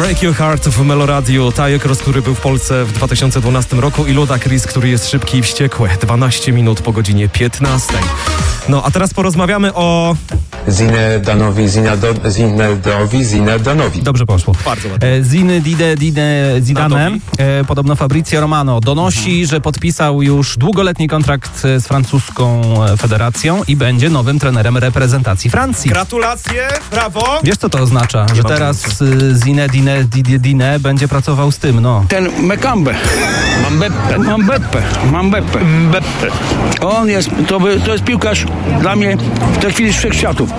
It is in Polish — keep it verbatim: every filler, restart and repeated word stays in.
Break Your Heart w Meloradiu. Tayo Kross, który był w Polsce w dwa tysiące dwunastym roku i Ludacris, który jest szybki i wściekły. dwanaście minut po godzinie piętnastej. No, a teraz porozmawiamy o... Zinedanowi, Zinado, Zinedowi, Zinedanowi. Dobrze poszło. Bardzo ładnie. E, Ziny Dide Dide Zidane, e, podobno Fabrizio Romano donosi, mhm. że podpisał już długoletni kontrakt z francuską federacją i będzie nowym trenerem reprezentacji Francji. Gratulacje, brawo! Wiesz, co to oznacza? Nie że teraz Zinedine Dine będzie pracował z tym, no. Ten Mekambe. Mambeppe. Mambeppe. Mambeppe. Mbeppe. On jest, to, by, to jest piłkarz dla mnie w tej chwili z wszechświatów.